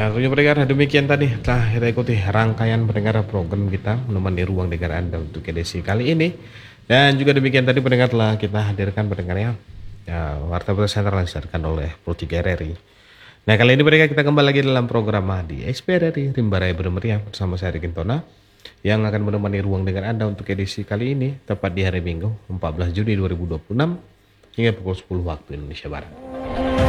Ya, tentunya pendengar demikian tadi telah kita ikuti rangkaian pendengar program kita menemani ruang dengar Anda untuk edisi kali ini. Dan juga demikian tadi pendengar telah kita hadirkan pendengarnya Warta Berita Sentral yang disadarkan oleh Pro 3 RRI. Nah kali ini pendengar kita kembali lagi dalam program di XPRRI Rimbarai Bermeriah bersama saya Rikin Tona yang akan menemani ruang dengar Anda untuk edisi kali ini tepat di hari Minggu 14 Juni 2026 hingga pukul 10 waktu Indonesia Barat.